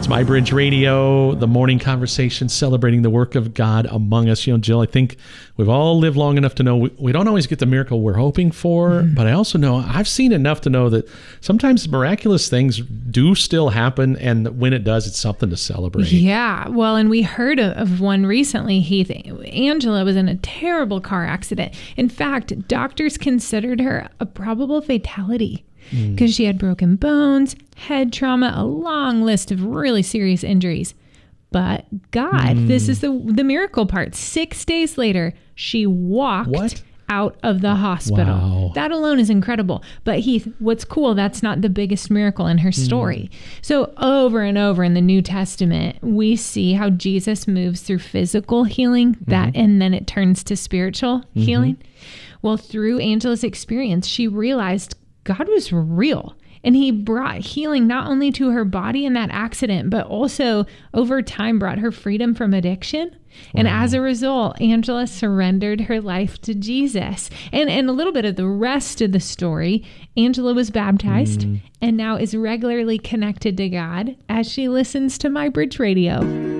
It's My Bridge Radio, the morning conversation celebrating the work of God among us. Jill, I think we've all lived long enough to know we don't always get the miracle we're hoping for, but I also know I've seen enough to know that sometimes miraculous things do still happen, and when it does, it's something to celebrate. Yeah, well, and we heard of one recently, Heath. Angela was in a terrible car accident. In fact, doctors considered her a probable fatality, because she had broken bones, head trauma, a long list of really serious injuries. But God, this is the miracle part. 6 days later, she walked out of the hospital. Wow. That alone is incredible. But Heath, what's cool, that's not the biggest miracle in her story. So over and over in the New Testament, we see how Jesus moves through physical healing, and then it turns to spiritual healing. Well, through Angela's experience, she realized God was real, and he brought healing not only to her body in that accident, but also over time brought her freedom from addiction. And as a result, Angela surrendered her life to Jesus. And a little bit of the rest of the story, Angela was baptized and now is regularly connected to God as she listens to My Bridge Radio.